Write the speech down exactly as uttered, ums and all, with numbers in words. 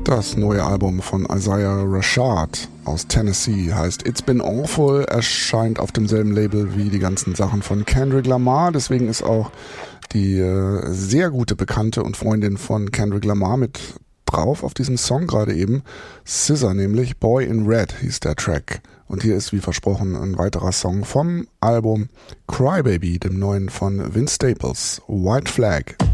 Das neue Album von Isaiah Rashad aus Tennessee heißt It's Been Awful, erscheint auf demselben Label wie die ganzen Sachen von Kendrick Lamar, deswegen ist auch die äh, sehr gute Bekannte und Freundin von Kendrick Lamar mit drauf auf diesem Song gerade eben, S Z A nämlich, Boy in Red hieß der Track. Und hier ist wie versprochen ein weiterer Song vom Album Crybaby, dem neuen von Vince Staples, White Flag.